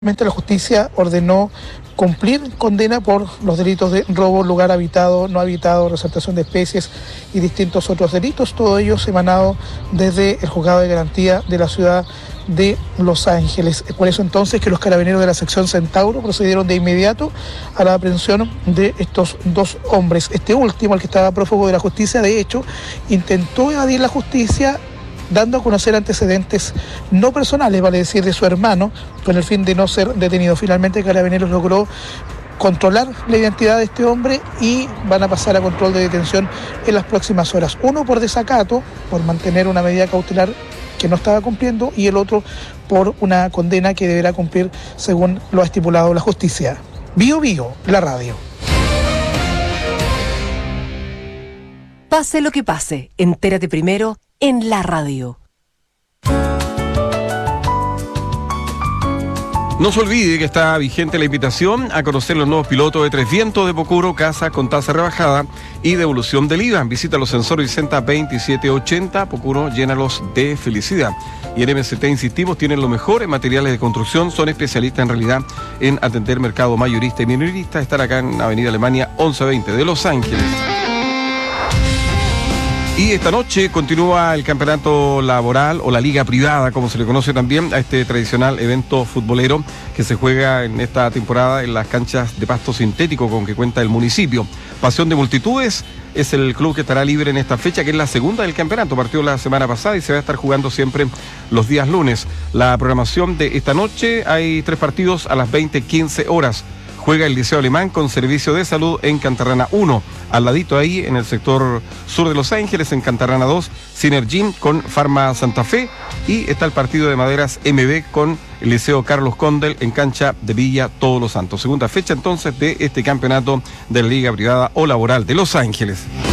La justicia ordenó cumplir condena por los delitos de robo, lugar habitado, no habitado, resaltación de especies y distintos otros delitos, todo ello emanado desde el Juzgado de Garantía de la ciudad de Los Ángeles. Es por eso entonces que los carabineros de la sección Centauro procedieron de inmediato a la aprehensión de estos dos hombres. Este último, el que estaba prófugo de la justicia, de hecho, intentó evadir la justicia dando a conocer antecedentes no personales, vale decir, de su hermano, con el fin de no ser detenido. Finalmente, Carabineros logró controlar la identidad de este hombre y van a pasar a control de detención en las próximas horas. Uno por desacato, por mantener una medida cautelar que no estaba cumpliendo, y el otro por una condena que deberá cumplir según lo ha estipulado la justicia. Bio Bio, la radio. Pase lo que pase, entérate primero en la radio. No se olvide que está vigente la invitación a conocer los nuevos pilotos de Tres Vientos de Pocuro, casa con tasa rebajada y devolución del IVA. Visita los Sensores Vicenta 2780, Pocuro, llénalos de felicidad. Y en MST, insistimos, tienen lo mejor en materiales de construcción, son especialistas en realidad en atender mercado mayorista y minorista. Están acá en Avenida Alemania 1120 de Los Ángeles. Y esta noche continúa el campeonato laboral o la liga privada, como se le conoce también, a este tradicional evento futbolero que se juega en esta temporada en las canchas de pasto sintético con que cuenta el municipio. Pasión de Multitudes es el club que estará libre en esta fecha, que es la segunda del campeonato. Partió la semana pasada y se va a estar jugando siempre los días lunes. La programación de esta noche, hay 3 partidos a las 20:15 horas. Juega el Liceo Alemán con Servicio de Salud en Cantarrana 1. Al ladito ahí, en el sector sur de Los Ángeles, en Cantarrana 2, Synergym con Farma Santa Fe. Y está el partido de Maderas MB con el Liceo Carlos Condel en cancha de Villa Todos los Santos. Segunda fecha entonces de este campeonato de la Liga Privada o Laboral de Los Ángeles.